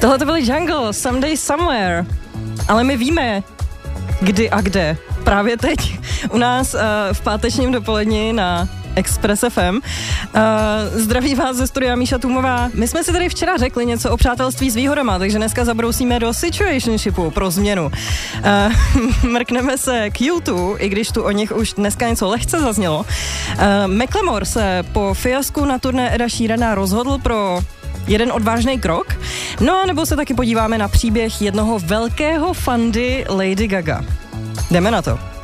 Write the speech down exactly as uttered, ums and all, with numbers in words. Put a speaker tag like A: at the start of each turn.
A: Tohle to byly Jungle, Someday Somewhere. Ale my víme, kdy a kde. Právě teď u nás uh, v pátečním dopoledni na Express F M. Uh, zdraví vás ze studia Míša Tůmová. My jsme si tady včera řekli něco o přátelství s výhodama, takže dneska zabrousíme do situationshipu pro změnu. Uh, mrkneme se k U dva, i když tu o nich už dneska něco lehce zaznělo. Uh, Macklemore se po fiasku na turné Eda Sheerana rozhodl pro jeden odvážný krok. No a nebo se taky podíváme na příběh jednoho velkého fandy Lady Gaga. Jdeme na to.